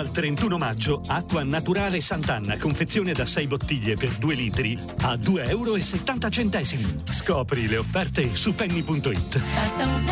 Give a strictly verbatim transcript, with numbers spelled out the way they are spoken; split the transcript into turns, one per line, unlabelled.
al trentuno maggio, acqua naturale Sant'Anna, confezione da sei bottiglie per due litri a due euro e settanta centesimi. Scopri le offerte su penny punto it.
Basta un